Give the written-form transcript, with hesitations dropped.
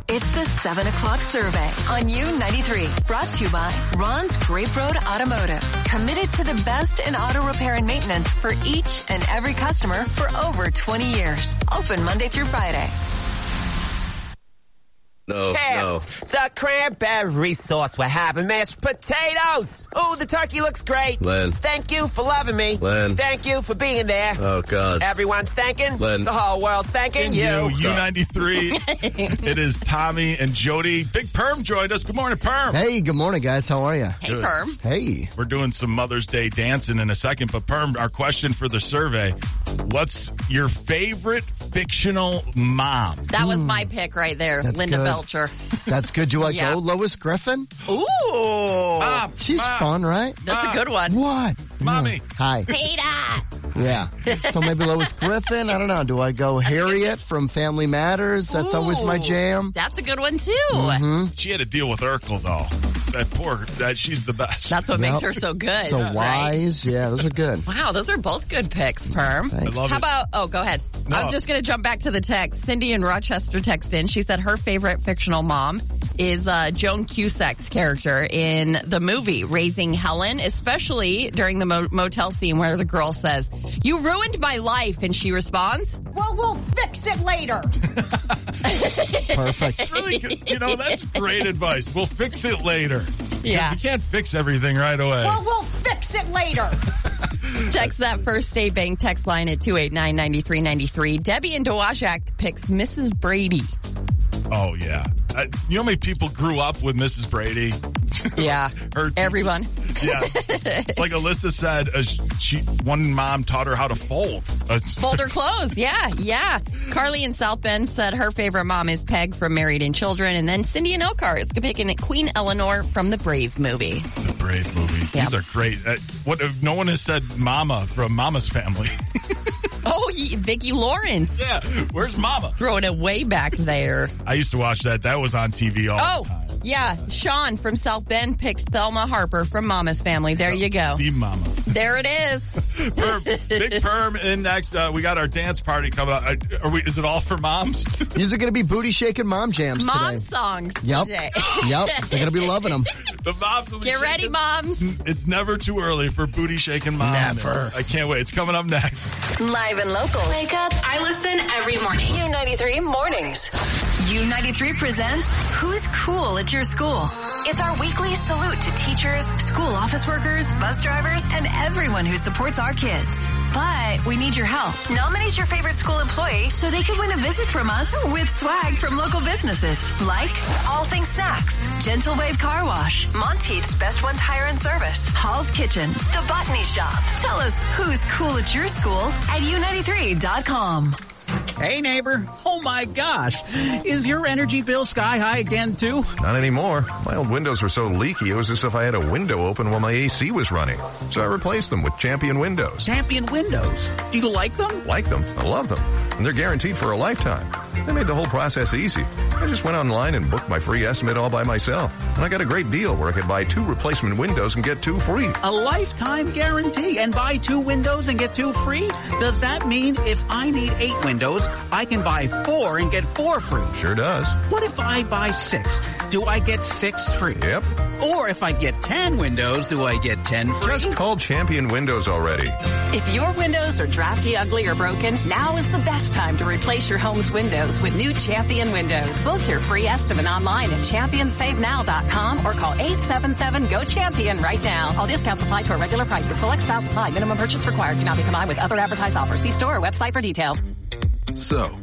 It's the 7 o'clock survey on U93. Brought to you by Ron's Grape Road Automotive. Committed to the best in auto repair and maintenance for each and every customer for over 20 years. Open Monday through Friday. No. The cranberry sauce we're having, mashed potatoes. Ooh, the turkey looks great. Len. Thank you for loving me. Len. Thank you for being there. Oh, God. Everyone's thanking. Len. The whole world's thanking you. U93. It is Tommy and Jody. Big Perm joined us. Good morning, Perm. Hey, good morning, guys. How are you? Hey, Perm. Hey. We're doing some Mother's Day dancing in a second, but Perm, our question for the survey, what's your favorite fictional mom? That was my pick right there, That's Linda good. Belcher. That's good. Do I Yeah. go Lois Griffin? Ooh. She's fun, right? That's a good one. What? Mommy. Hi. Peter. Yeah. So maybe Lois Griffin. I don't know. Do I go Harriet from Family Matters? That's always my jam. That's a good one, too. She had to deal with Urkel, though. She's the best. That's what makes her so good. So right? wise. Yeah, those are good. Wow, those are both good picks, Perm. Thanks. I love How it. about, go ahead. No. I'm just going to jump back to the text. Cindy in Rochester texted in. She said her favorite fictional mom is Joan Cusack's character in the movie Raising Helen, especially during the motel scene where the girl says, "You ruined my life," and she responds, "Well, we'll fix it later." Perfect. Really good. That's great advice. We'll fix it later. Yeah. You can't fix everything right away. "Well, we'll fix it later." Text that First State Bank text line at 289-9393. Debbie in Dowagiac picks Mrs. Brady. Oh, yeah. You know how many people grew up with Mrs. Brady? Yeah. Everyone. Yeah. Like Alyssa said, one mom taught her how to fold. Fold her clothes. Yeah. Carly in South Bend said her favorite mom is Peg from Married and Children. And then Cindy in Elkhart is picking Queen Eleanor from the Brave movie. The Brave movie. Yeah. These are great. No one has said Mama from Mama's Family. Oh, Vicki Lawrence. Yeah. Where's Mama? Throwing it way back there. I used to watch that. That was on TV all the time. Yeah. Sean from South Bend picked Thelma Harper from Mama's Family. There you go. The Mama. There it is. Perm, big Perm. And next, we got our dance party coming up. Is it all for moms? These are going to be booty shaking mom jams Mom today. songs Yep. today. Yep. They're going to be loving them. The moms will be Get ready, shaking. moms. It's never too early for booty shaking mom. Never. I can't wait. It's coming up next. Live and local. Wake up. I listen every morning. U93 Mornings. U93 presents Who's Cool at Your School? It's our weekly salute to teachers, school office workers, bus drivers, and everyone who supports our kids. But we need your help. Nominate your favorite school employee so they can win a visit from us with swag from local businesses like All Things Snacks, Gentle Wave Car Wash, Monteith's Best One Tire and Service, Hall's Kitchen, The Botany Shop. Tell us who's cool at your school at U93.com. Hey, neighbor. Oh, my gosh. Is your energy bill sky high again, too? Not anymore. My old windows were so leaky, it was as if I had a window open while my AC was running. So I replaced them with Champion Windows. Champion Windows. Do you like them? Like them. I love them. And they're guaranteed for a lifetime. They made the whole process easy. I just went online and booked my free estimate all by myself. And I got a great deal where I could buy 2 replacement windows and get 2 free. A lifetime guarantee and buy 2 windows and get 2 free? Does that mean if I need 8 windows, I can buy 4 and get 4 free? Sure does. What if I buy 6? Do I get 6 free? Yep. Or if I get 10 windows, do I get 10 free? Just call Champion Windows already. If your windows are drafty, ugly, or broken, now is the best time to replace your home's windows with new Champion Windows. Book your free estimate online at championsavenow.com or call 877-GO-CHAMPION right now. All discounts apply to our regular prices. Select styles apply. Minimum purchase required. Cannot be combined with other advertised offers. See store or website for details. So,